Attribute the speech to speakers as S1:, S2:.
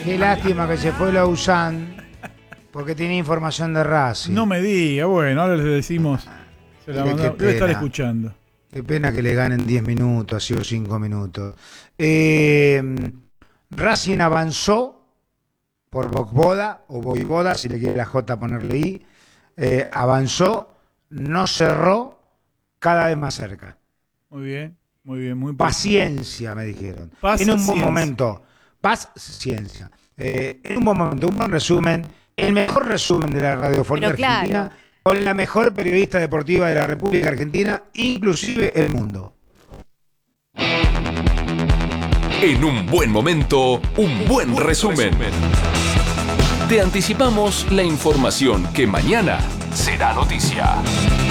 S1: Qué lástima que se fue Lausanne, porque tenía información de Racing.
S2: No me diga, bueno, ahora le decimos. Se la mandó, debe estar escuchando.
S1: Qué pena que le ganen 10 minutos, así o 5 minutos. Racing avanzó por Voivoda, o Voivoda, si le quiere la J ponerle I. Avanzó, no cerró, cada vez más cerca.
S2: Muy bien, muy importante.
S1: Paciencia, me dijeron.
S2: Paciencia.
S1: En un buen momento. Paciencia. En un buen momento, un buen resumen, el mejor resumen de la radiofonía argentina, con la mejor periodista deportiva de la República Argentina, inclusive el mundo.
S3: En un buen momento, un buen resumen. Te anticipamos la información que mañana será noticia.